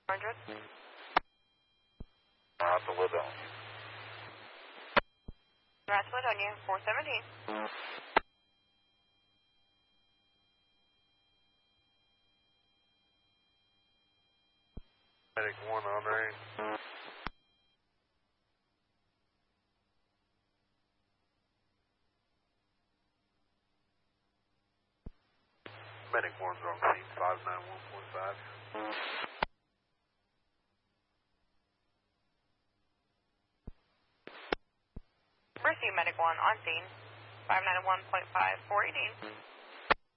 100. Ladonia. Ladonia, 417. Medic 1 on range. Medic 1's on scene, 591.5. Receive Medic 1 on scene, 591.5, 418.